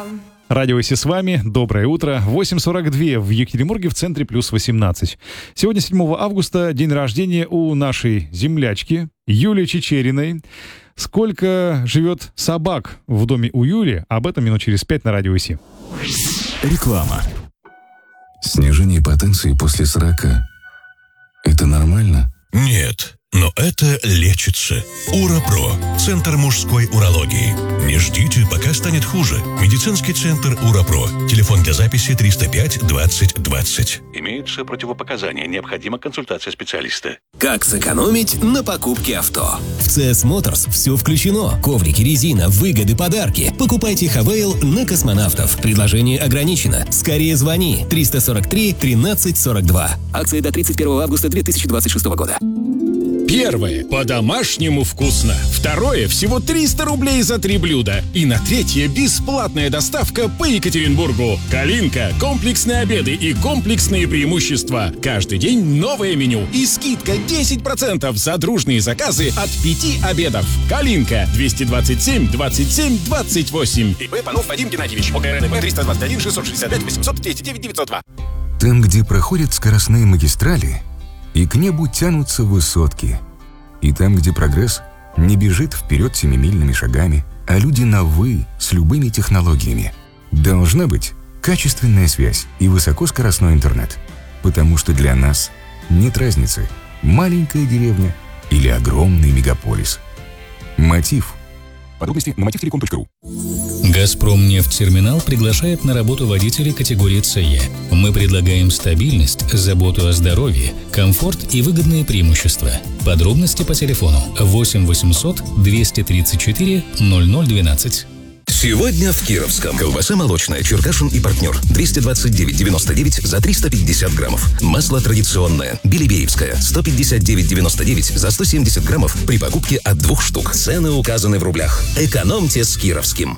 Радио Си с вами. Доброе утро. 8:42 в Екатеринбурге, в центре плюс 18. Сегодня, 7 августа, день рождения у нашей землячки Юлии Чичериной. Сколько живет собак в доме у Юли? Об этом минут через 5 на Радио Си. Реклама. Снижение потенции после 40 – это нормально? Нет, но это лечится. УраПро. Центр мужской урологии. Не ждите, пока станет хуже. Медицинский центр УраПро. Телефон для записи 305 20 20. Имеются противопоказания. Необходима консультация специалиста. Как сэкономить на покупке авто? В CS Motors все включено. Коврики, резина, выгоды, подарки. Покупайте Хавейл на космонавтов. Предложение ограничено. Скорее звони. 343 13 42. Акция до 31 августа 2026 года. Первое. По-домашнему вкусно. Второе. Всего 300 рублей за 3 блюда. И на третье. Бесплатная доставка по Екатеринбургу. Калинка. Комплексные обеды и комплексные преимущества. Каждый день новое меню. И скидка 10% за дружные заказы от 5 обедов. Калинка. 227 27 28. ИП Панов Вадим Геннадьевич. ОКРНП 321 665 800 209 902. Там, где проходят скоростные магистрали, и к небу тянутся высотки. И там, где прогресс не бежит вперед семимильными шагами, а люди на «вы» с любыми технологиями. Должна быть качественная связь и высокоскоростной интернет. Потому что для нас нет разницы, маленькая деревня или огромный мегаполис. Мотив. Подробности на motivtelecom.ru. «Газпромнефтьтерминал» приглашает на работу водителей категории СЕ. Мы предлагаем стабильность, заботу о здоровье, комфорт и выгодные преимущества. Подробности по телефону 8 800 234 0012. Сегодня в Кировском. Колбаса молочная «Черкашин и партнер». 229,99 за 350 граммов. Масло традиционное «Белебеевское». 159,99 за 170 граммов при покупке от 2 штук. Цены указаны в рублях. Экономьте с Кировским.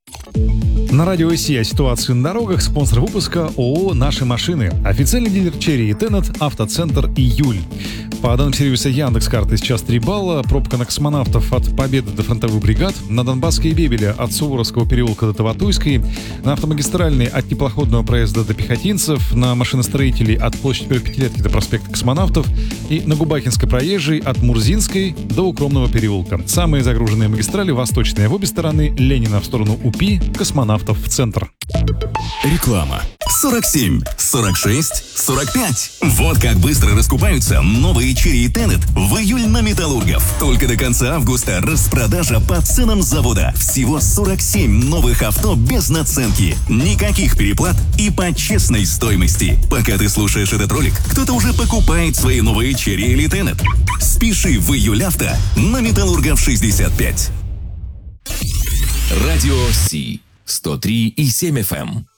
На Радио Си о ситуации на дорогах. Спонсор выпуска ООО «Наши машины». Официальный дилер Черри и Теннет, автоцентр «Июль». По данным сервиса Яндекс.Карты сейчас 3 балла. Пробка на космонавтов от Победы до фронтовых бригад. На Донбасской и Бебеля от Суворовского переулка до Таватуйской. На автомагистральной от Теплоходного проезда до Пехотинцев. На машиностроителей от площади Первой Пятилетки до проспекта Космонавтов. И на Губахинской проезжей от Мурзинской до Укромного переулка. Самые загруженные магистрали восточные в обе стороны. Ленина в сторону УПИ, Космонавтов в центр. Реклама. 47, 46, 45. Вот как быстро раскупаются новые Черри и Теннет в июль на Металлургов. Только до конца августа распродажа по ценам завода. Всего 47 новых авто без наценки. Никаких переплат и по честной стоимости. Пока ты слушаешь этот ролик, кто-то уже покупает свои новые Черри или Теннет. Спеши в июль авто на Металлургов 65. Радио Си 103,7 FM.